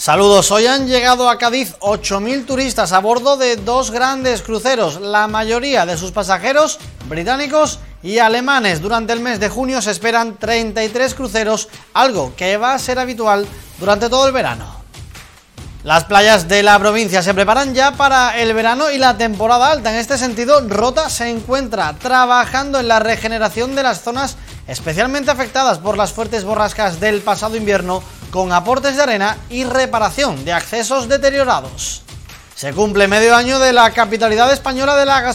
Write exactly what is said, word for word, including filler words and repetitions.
Saludos, hoy han llegado a Cádiz ocho mil turistas a bordo de dos grandes cruceros, la mayoría de sus pasajeros británicos y alemanes. Durante el mes de junio se esperan treinta y tres cruceros, algo que va a ser habitual durante todo el verano. Las playas de la provincia se preparan ya para el verano y la temporada alta. En este sentido, Rota se encuentra trabajando en la regeneración de las zonas especialmente afectadas por las fuertes borrascas del pasado invierno, con aportes de arena y reparación de accesos deteriorados. Se cumple medio año de la capitalidad española de la gastronomía.